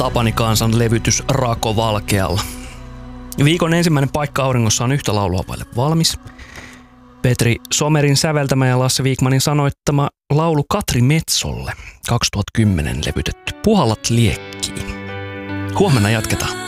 Tapani Kansan levytys Rako Valkealla. Viikon ensimmäinen paikka auringossa on yhtä laulua vaille valmis. Petri Somerin säveltämä ja Lasse Wikmanin sanoittama laulu Katri Metsolle 2010 levytetty Puhallat liekkiin. Huomenna jatketaan.